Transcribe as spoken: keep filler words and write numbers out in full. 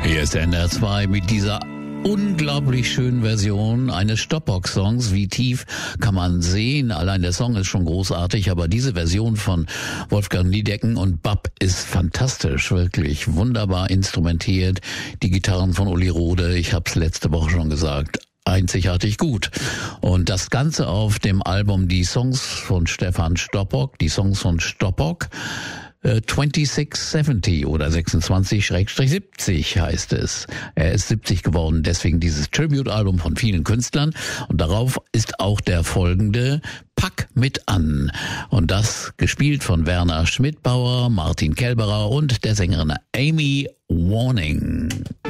Hier ist N R zwei mit dieser unglaublich schönen Version eines Stopbox-Songs. Wie tief kann man sehen? Allein der Song ist schon großartig, aber diese Version von Wolfgang Niedecken und Bab ist fantastisch, wirklich wunderbar instrumentiert. Die Gitarren von Uli Rode, ich habe es letzte Woche schon gesagt, einzigartig gut. Und das Ganze auf dem Album Die Songs von Stefan Stoppock, die Songs von Stoppock, sechsundzwanzig siebzig oder sechsundzwanzig siebzig heißt es. Er ist siebzig geworden, deswegen dieses Tribute-Album von vielen Künstlern. Und darauf ist auch der folgende Pack mit an. Und das gespielt von Werner Schmidbauer, Martin Kelberer und der Sängerin Amy Warning.